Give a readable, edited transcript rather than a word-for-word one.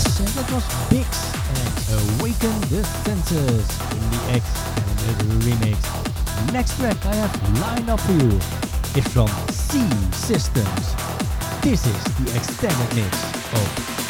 That was Bix and Awaken the Senses in the extended remix. Next track I have lined up for you is from C Systems. This is the extended mix of